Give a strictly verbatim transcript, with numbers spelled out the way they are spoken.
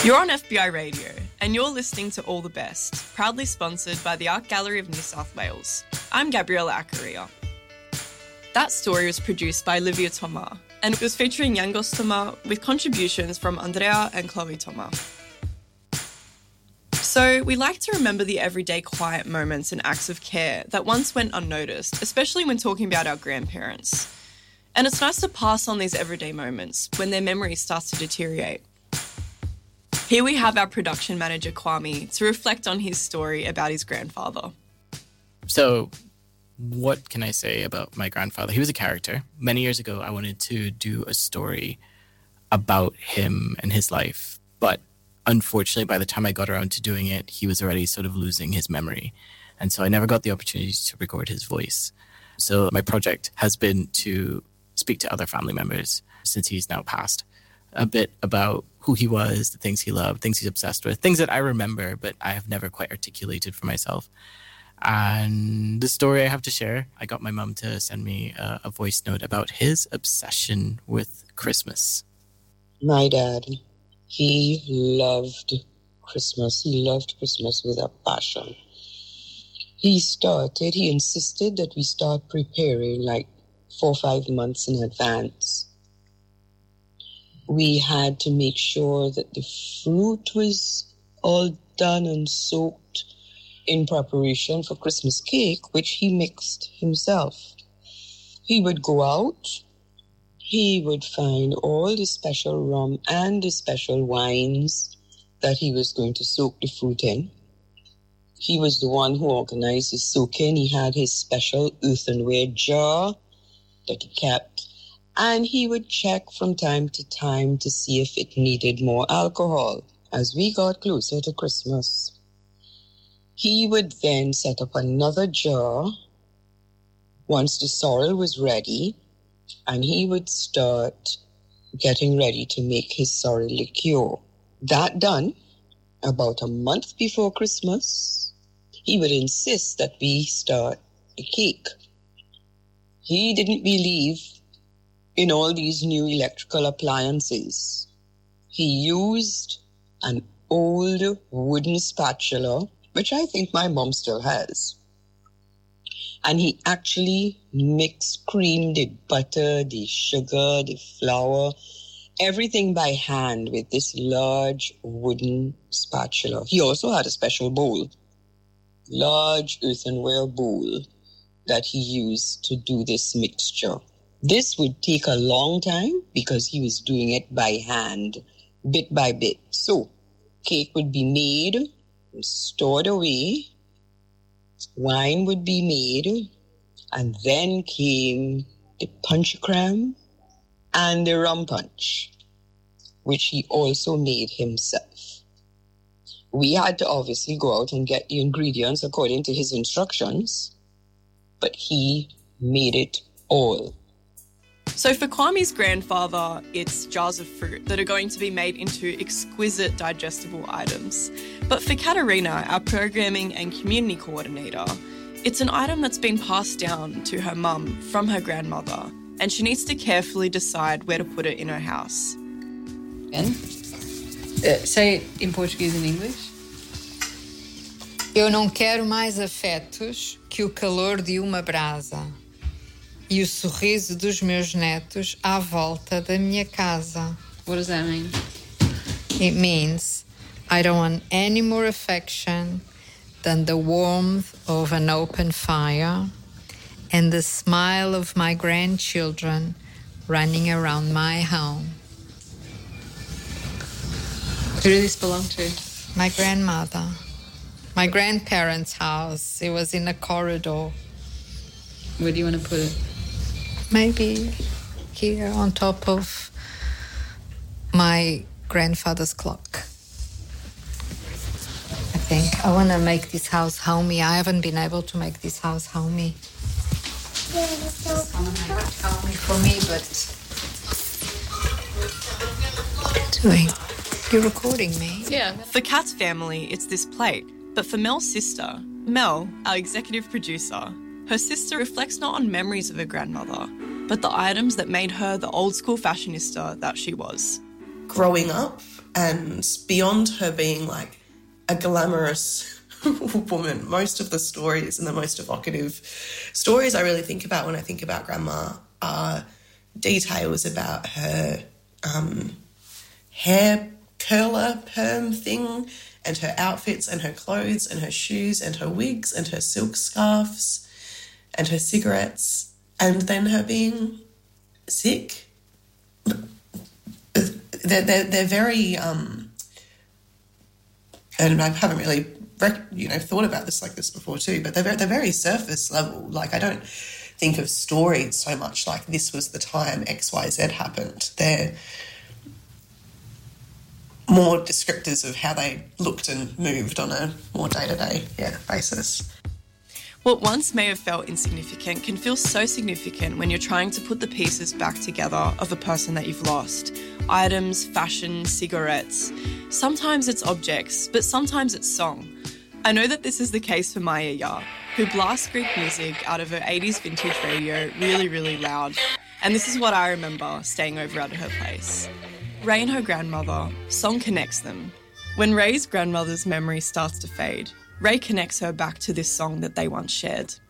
You're on F B I Radio, and you're listening to All the Best, proudly sponsored by the Art Gallery of New South Wales. I'm Gabriella Acaria. That story was produced by Olivia Thomas, and it was featuring Yangos Thomas with contributions from Andrea and Chloe Thomas. So we like to remember the everyday quiet moments and acts of care that once went unnoticed, especially when talking about our grandparents. And it's nice to pass on these everyday moments when their memory starts to deteriorate. Here we have our production manager, Kwame, to reflect on his story about his grandfather. So, what can I say about my grandfather? He was a character. Many years ago, I wanted to do a story about him and his life. But unfortunately, by the time I got around to doing it, he was already sort of losing his memory. And so I never got the opportunity to record his voice. So my project has been to speak to other family members, since he's now passed, a bit about who he was, the things he loved, things he's obsessed with, things that I remember, but I have never quite articulated for myself. And the story I have to share, I got my mum to send me a, a voice note about his obsession with Christmas. My dad, he loved Christmas. He loved Christmas with a passion. He started, he insisted that we start preparing like four or five months in advance. We had to make sure that the fruit was all done and soaked in preparation for Christmas cake, which he mixed himself. He would go out, he would find all the special rum and the special wines that he was going to soak the fruit in. He was the one who organized his soaking. He had his special earthenware jar that he kept. And he would check from time to time to see if it needed more alcohol. As we got closer to Christmas, he would then set up another jar once the sorrel was ready, and he would start getting ready to make his sorrel liqueur. That done, about a month before Christmas, he would insist that we start the cake. He didn't believe in all these new electrical appliances. He used an old wooden spatula, which I think my mom still has. And he actually mixed cream, the butter, the sugar, the flour, everything by hand with this large wooden spatula. He also had a special bowl, large earthenware bowl that he used to do this mixture. This would take a long time because he was doing it by hand, bit by bit. So, cake would be made and stored away, wine would be made, and then came the punch cram and the rum punch, which he also made himself. We had to obviously go out and get the ingredients according to his instructions, but he made it all. So for Kwame's grandfather, it's jars of fruit that are going to be made into exquisite digestible items. But for Katerina, our programming and community coordinator, it's an item that's been passed down to her mum from her grandmother, and she needs to carefully decide where to put it in her house. And uh, say it in Portuguese and English. Eu não quero mais afetos que o calor de uma brasa e o sorriso dos meus netos à volta da minha casa. What does that mean? It means I don't want any more affection than the warmth of an open fire and the smile of my grandchildren running around my home. Who did this belong to? My grandmother. My grandparents' house. It was in a corridor. Where do you want to put it? Maybe here on top of my grandfather's clock. I think I want to make this house homey. I haven't been able to make this house homey. It's going to make it homey for me, but... What are you doing? You're recording me? Yeah. For Kat's family, it's this plate. But for Mel's sister, Mel, our executive producer, her sister reflects not on memories of her grandmother, but the items that made her the old-school fashionista that she was. Growing up, And beyond her being like a glamorous woman, most of the stories and the most evocative stories I really think about when I think about Grandma are details about her um, hair curler perm thing and her outfits and her clothes and her shoes and her wigs and her silk scarves and her cigarettes, and then her being sick. They're, they're, they're very, um, and I haven't really, rec- you know, thought about this like this before too, but they're very, they're very surface level. Like, I don't think of stories so much like this was the time X Y Z happened. They're more descriptors of how they looked and moved on a more day-to-day yeah, basis. What once may have felt insignificant can feel so significant when you're trying to put the pieces back together of a person that you've lost. Items, fashion, cigarettes. Sometimes it's objects, but sometimes it's song. I know that this is the case for Maya Yar, who blasts Greek music out of her eighties vintage radio really, really loud. And this is what I remember staying over at her place. Ray and her grandmother, song connects them. When Ray's grandmother's memory starts to fade, Ray connects her back to this song that they once shared.